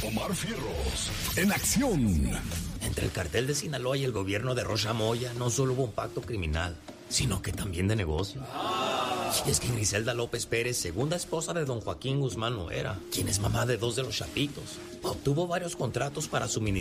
Omar Fierros, en acción. Entre el cartel de Sinaloa y el gobierno de Rocha Moya no solo hubo un pacto criminal, sino que también de negocio. Y es que Griselda López Pérez, segunda esposa de don Joaquín Guzmán Noera, quien es mamá de 2 de los chapitos, obtuvo varios contratos para suministrar